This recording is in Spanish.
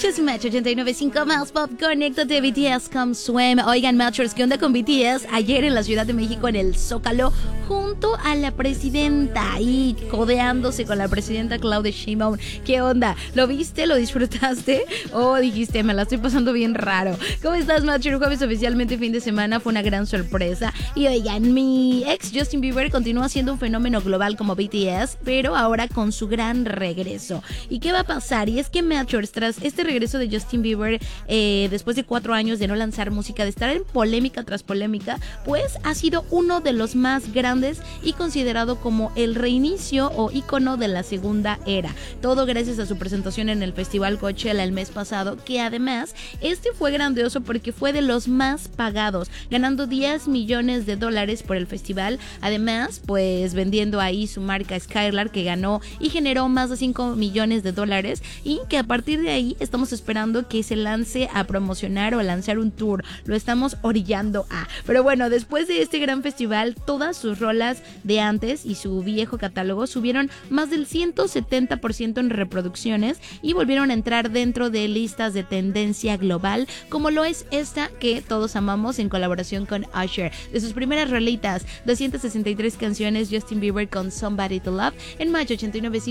escuchas Match 89.5 más Pop, conéctate, BTS Come Swim. Oigan, Matchers, ¿qué onda con BTS? Ayer en la Ciudad de México, en el Zócalo, junto a la presidenta y codeándose con la presidenta Claudia Sheinbaum. ¿Qué onda? ¿Lo viste? ¿Lo disfrutaste? ¿O dijiste, me la estoy pasando bien raro? ¿Cómo estás, Matcher? Jueves oficialmente fin de semana, fue una gran sorpresa. Y oigan, mi ex Justin Bieber continúa siendo un fenómeno global como BTS, pero ahora con su gran regreso. ¿Y qué va a pasar? Y es que Matchers, tras este regreso de Justin Bieber, después de 4 años de no lanzar música, de estar en polémica tras polémica, pues ha sido uno de los más grandes y considerado como el reinicio o ícono de la segunda era. Todo gracias a su presentación en el Festival Coachella el mes pasado, que además este fue grandioso porque fue de los más pagados, ganando $10 millones por el festival. Además, pues vendiendo ahí su marca Skylar, que ganó y generó más de $5 millones, y que a partir de ahí estamos esperando que se lance a promocionar o a lanzar un tour. Lo estamos orillando a. Pero bueno, después de este gran festival, todas sus rolas de antes y su viejo catálogo subieron más del 170% en reproducciones y volvieron a entrar dentro de listas de tendencia global, como lo es esta que todos amamos en colaboración con Usher. De sus primeras rolitas, 263 canciones, Justin Bieber con Somebody to Love en Match 89.5.